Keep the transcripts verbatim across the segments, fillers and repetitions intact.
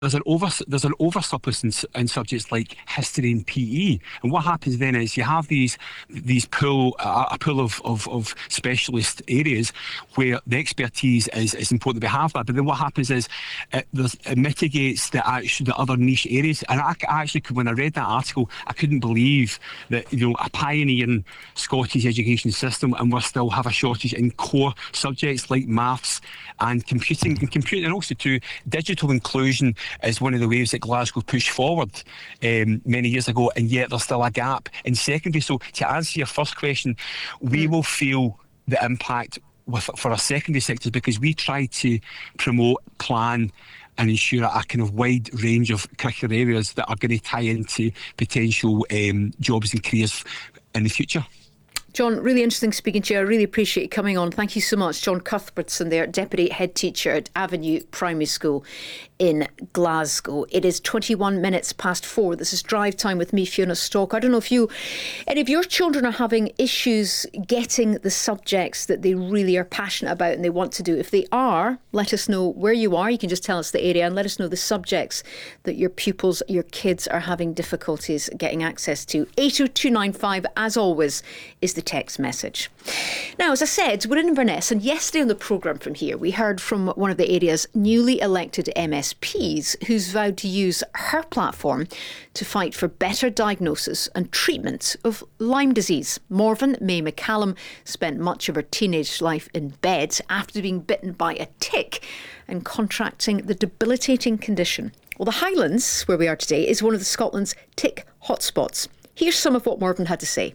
there's an over there's an oversurplus in, s- in subjects like history and P E, and what happens then is you have these these pool uh, a pool of, of of specialist areas where the expertise is, is important that we have that, but then what happens is it, there's, it mitigates the actual the other niche areas, and I, c- I actually could- when I read that article I couldn't believe that, you know, a pioneering Scottish education system and we still have a shortage in core subjects like maths and computing and computing and also too digital inclusion is one of the waves that Glasgow pushed forward um, many years ago, and yet there's still a gap in secondary. So to answer your first question, we will feel the impact with, for our secondary sectors because we try to promote, plan and ensure a kind of wide range of curricular areas that are going to tie into potential um, jobs and careers in the future. John, really interesting speaking to you. I really appreciate you coming on. Thank you so much. John Cuthbertson there, Deputy Head Teacher at Avenue Primary School in Glasgow. It is twenty-one minutes past four. This is Drive Time with me, Fiona Stock. I don't know if you, any of your children are having issues getting the subjects that they really are passionate about and they want to do. If they are, let us know where you are. You can just tell us the area and let us know the subjects that your pupils, your kids are having difficulties getting access to. eight oh two nine five, as always, is the text message. Now, as I said, we're in Inverness, and yesterday on the programme from here, we heard from one of the area's newly elected M S Ps who's vowed to use her platform to fight for better diagnosis and treatment of Lyme disease. Morven May McCallum spent much of her teenage life in bed after being bitten by a tick and contracting the debilitating condition. Well, the Highlands, where we are today, is one of the Scotland's tick hotspots. Here's some of what Morven had to say.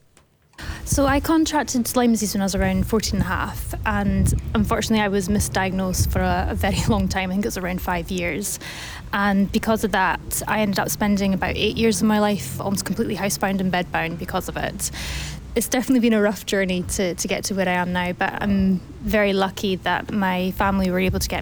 So I contracted Lyme disease when I was around fourteen and a half, and unfortunately I was misdiagnosed for a, a very long time. I think it was around five years. And because of that, I ended up spending about eight years of my life almost completely housebound and bedbound because of it. It's definitely been a rough journey to, to get to where I am now, but I'm very lucky that my family were able to get